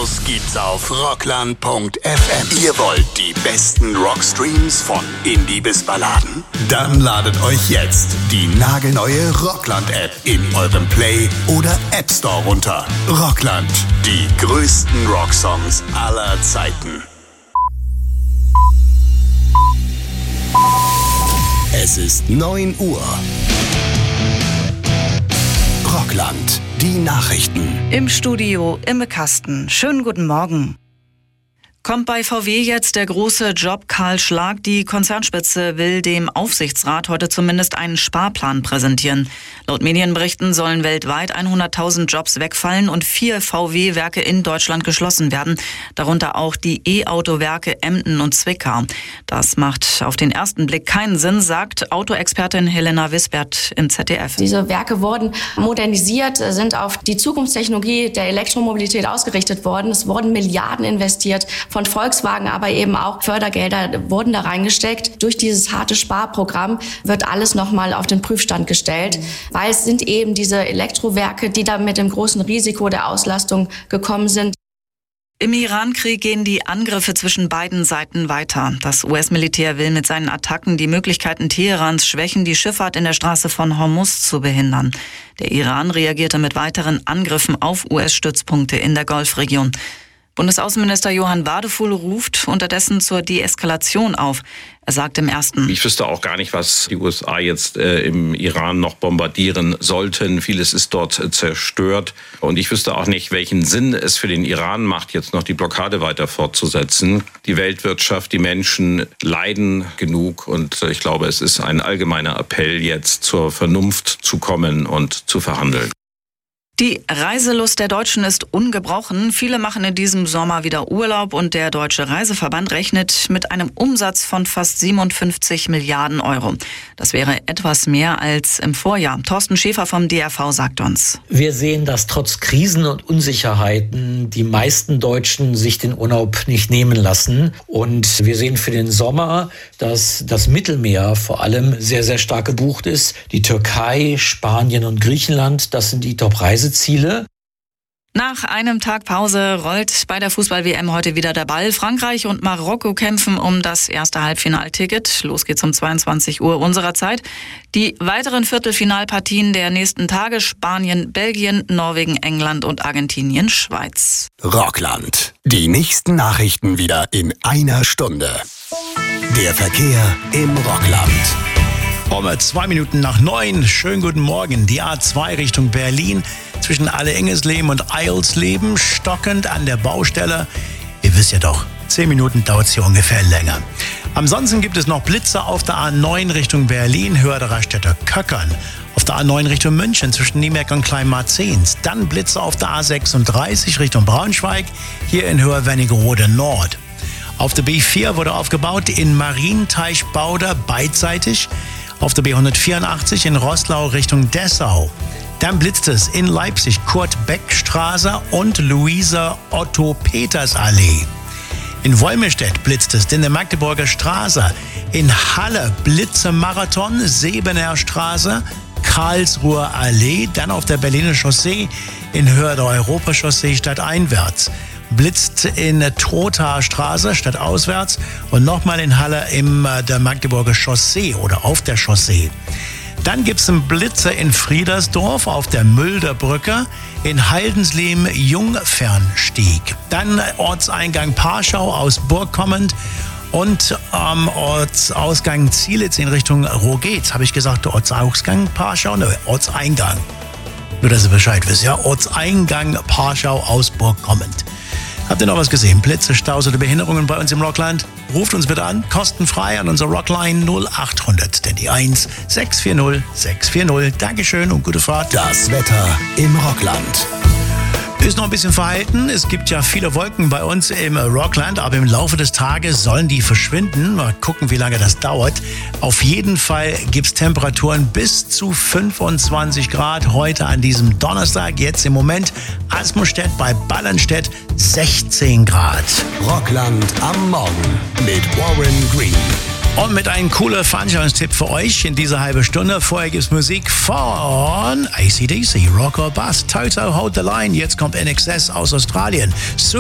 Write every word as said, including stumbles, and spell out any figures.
Infos gibt's auf rockland punkt f m. Ihr wollt die besten Rockstreams von Indie bis Balladen? Dann ladet euch jetzt die nagelneue Rockland-App in eurem Play- oder App Store runter. Rockland, die größten Rocksongs aller Zeiten. Es ist neun Uhr. Rockland, die Nachrichten. Im Studio Imme Kasten. Schönen guten Morgen. Kommt bei V W jetzt der große Job-Kahlschlag? Die Konzernspitze will dem Aufsichtsrat heute zumindest einen Sparplan präsentieren. Laut Medienberichten sollen weltweit hunderttausend Jobs wegfallen und vier V W-Werke in Deutschland geschlossen werden. Darunter auch die E-Auto-Werke Emden und Zwickau. Das macht auf den ersten Blick keinen Sinn, sagt Autoexpertin Helena Wisbert im Z D F. Diese Werke wurden modernisiert, sind auf die Zukunftstechnologie der Elektromobilität ausgerichtet worden. Es wurden Milliarden investiert. Von Volkswagen, aber eben auch Fördergelder wurden da reingesteckt. Durch dieses harte Sparprogramm wird alles nochmal auf den Prüfstand gestellt, weil es sind eben diese Elektrowerke, die da mit dem großen Risiko der Auslastung gekommen sind. Im Iran-Krieg gehen die Angriffe zwischen beiden Seiten weiter. Das U S-Militär will mit seinen Attacken die Möglichkeiten Teherans schwächen, die Schifffahrt in der Straße von Hormuz zu behindern. Der Iran reagierte mit weiteren Angriffen auf U S-Stützpunkte in der Golfregion. Bundesaußenminister Johann Wadefuhl ruft unterdessen zur Deeskalation auf. Er sagt im ersten: Ich wüsste auch gar nicht, was die U S A jetzt äh, im Iran noch bombardieren sollten. Vieles ist dort äh, zerstört. Und ich wüsste auch nicht, welchen Sinn es für den Iran macht, jetzt noch die Blockade weiter fortzusetzen. Die Weltwirtschaft, die Menschen leiden genug. Und äh, ich glaube, es ist ein allgemeiner Appell, jetzt zur Vernunft zu kommen und zu verhandeln. Die Reiselust der Deutschen ist ungebrochen. Viele machen in diesem Sommer wieder Urlaub und der Deutsche Reiseverband rechnet mit einem Umsatz von fast siebenundfünfzig Milliarden Euro. Das wäre etwas mehr als im Vorjahr. Thorsten Schäfer vom D R V sagt uns: Wir sehen, dass trotz Krisen und Unsicherheiten die meisten Deutschen sich den Urlaub nicht nehmen lassen. Und wir sehen für den Sommer, dass das Mittelmeer vor allem sehr, sehr stark gebucht ist. Die Türkei, Spanien und Griechenland, das sind die Top-Reiseziele. Ziele. Nach einem Tag Pause rollt bei der Fußball-W M heute wieder der Ball. Frankreich und Marokko kämpfen um das erste Halbfinalticket. Los geht's um zweiundzwanzig Uhr unserer Zeit. Die weiteren Viertelfinalpartien der nächsten Tage: Spanien, Belgien, Norwegen, England und Argentinien, Schweiz. Rockland. Die nächsten Nachrichten wieder in einer Stunde. Der Verkehr im Rockland. Um zwei Minuten nach neun. Schönen guten Morgen. Die A zwei Richtung Berlin zwischen Alle-Engesleben und Eilsleben stockend an der Baustelle. Ihr wisst ja doch, zehn Minuten dauert es hier ungefähr länger. Ansonsten gibt es noch Blitze auf der A neun Richtung Berlin, Höhe der Raststätte Köckern. Auf der A neun Richtung München zwischen Niemerk und Kleinmarzens. Dann Blitze auf der A sechsunddreißig Richtung Braunschweig, hier in Höhe Wernigerode Nord. Auf der B vier wurde aufgebaut in Marienteich-Bauder beidseitig. Auf der B hundertvierundachtzig in Roßlau Richtung Dessau. Dann blitzt es in Leipzig Kurt-Beck-Straße und Luise-Otto-Peters-Allee. In Wolmirstedt blitzt es in der Magdeburger Straße. In Halle Blitze-Marathon, Sebener Straße, Karlsruher Allee. Dann auf der Berliner Chaussee in Höhe der Europachaussee stadteinwärts. Blitzt in Trothaer Straße stadtauswärts und nochmal in Halle im der Magdeburger Chaussee oder auf der Chaussee. Dann gibt es einen Blitzer in Friedersdorf auf der Mülderbrücke, in Haldensleben Jungfernstieg. Dann Ortseingang Parschau aus Burg kommend und am Ortsausgang Zielitz in Richtung Rogetz. Habe ich gesagt, Ortsausgang Parschau? Ne, Ortseingang. Nur, dass ihr Bescheid wisst, ja? Ortseingang Parschau aus Burg kommend. Habt ihr noch was gesehen? Blitze, Staus oder Behinderungen bei uns im Rockland? Ruft uns bitte an, kostenfrei an unser Rockline null acht hundert, denn die eins sechs vier null sechs vier null. Dankeschön und gute Fahrt. Das Wetter im Rockland. Ist noch ein bisschen verhalten. Es gibt ja viele Wolken bei uns im Rockland, aber im Laufe des Tages sollen die verschwinden. Mal gucken, wie lange das dauert. Auf jeden Fall gibt es Temperaturen bis zu fünfundzwanzig Grad heute an diesem Donnerstag. Jetzt im Moment Asmustedt bei Ballernstedt sechzehn Grad. Rockland am Morgen mit Warren Green. Und mit einem coolen Veranstaltungstipp für euch in dieser halben Stunde. Vorher gibt es Musik von A C D C, Rock or Bust, Toto Hold the Line. Jetzt kommt N X S aus Australien.